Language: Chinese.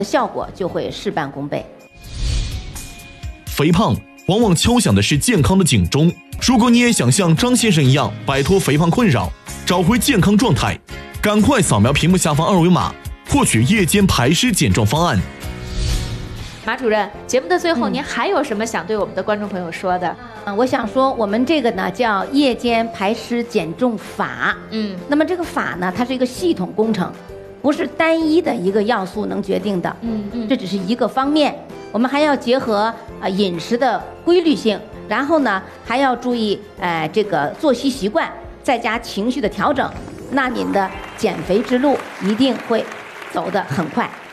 效果就会事半功倍。 肥胖往往敲响的是健康的警钟。如果你也想像张先生一样摆脱肥胖困扰，找回健康状态，赶快扫描屏幕下方2维码，获取夜间排湿减重方案。 马主任，节目的最后，您还有什么想对我们的观众朋友说的？ 我想说，我们这个呢叫夜间排湿减重法。那么这个法呢，它是一个系统工程，不是单一的一个要素能决定的。这只是一个方面，我们还要结合饮食的规律性，然后呢还要注意这个作息习惯，再加情绪的调整，那您的减肥之路一定会走得很快。